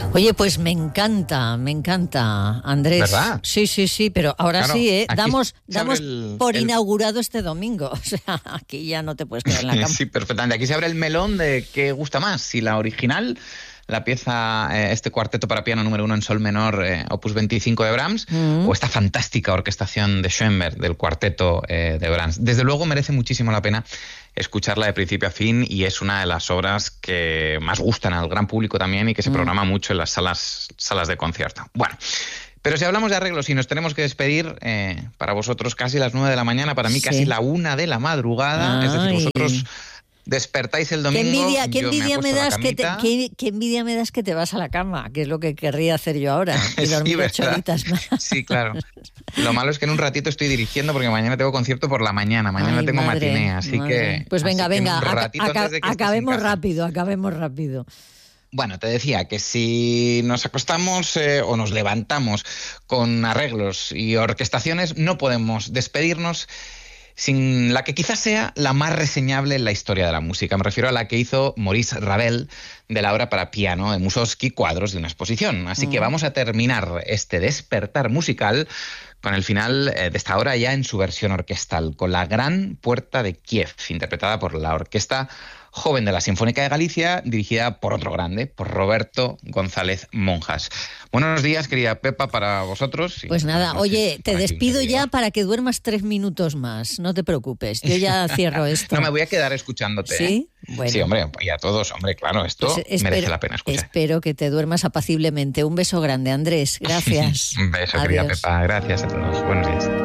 Oye, pues me encanta, Andrés. ¿Verdad? Sí, pero ahora claro, sí, damos por el... inaugurado este domingo. O sea, aquí ya no te puedes quedar en la cama. Sí, perfectamente. Aquí se abre el melón de qué gusta más, si la original, la pieza, este cuarteto para piano número 1 en sol menor, opus 25 de Brahms, o esta fantástica orquestación de Schoenberg del cuarteto de Brahms. Desde luego merece muchísimo la pena escucharla de principio a fin y es una de las obras que más gustan al gran público también y que se programa mucho en las salas de concierto. Bueno, pero si hablamos de arreglos y nos tenemos que despedir, para vosotros casi las 9 de la mañana, para mí casi la 1 de la madrugada, es decir, vosotros despertáis el domingo. Qué envidia me das que te vas a la cama, que es lo que querría hacer yo ahora, y dormir 8 horitas más. Sí, claro. Lo malo es que en un ratito estoy dirigiendo porque mañana tengo concierto por la mañana, mañana tengo matiné, así que... Pues venga, acabemos rápido. Bueno, te decía que si nos acostamos o nos levantamos con arreglos y orquestaciones, no podemos despedirnos sin la que quizás sea la más reseñable en la historia de la música. Me refiero a la que hizo Maurice Ravel de la obra para piano de Mussorgsky, Cuadros de una exposición. Así que vamos a terminar este despertar musical con el final de esta obra ya en su versión orquestal, con la Gran Puerta de Kiev, interpretada por la Orquesta Joven de la Sinfónica de Galicia, dirigida por otro grande, por Roberto González Monjas. Buenos días, querida Pepa, para vosotros. Pues nada, oye, te despido ya para que duermas 3 minutos más, no te preocupes, yo ya cierro esto. No, me voy a quedar escuchándote. ¿Sí? Bueno. Sí, hombre, y a todos, hombre, claro, esto merece la pena escuchar. Espero que te duermas apaciblemente. Un beso grande, Andrés, gracias. Un beso, querida Pepa, gracias a todos. Buenos días.